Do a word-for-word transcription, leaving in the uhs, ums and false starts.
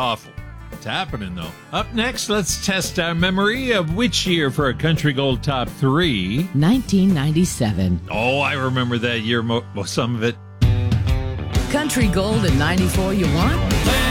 awful. It's happening, though. Up next, let's test our memory of which year for a Country Gold Top three. nineteen ninety-seven. Oh, I remember that year, mo- well, some of it. Country Gold in ninety-four you want?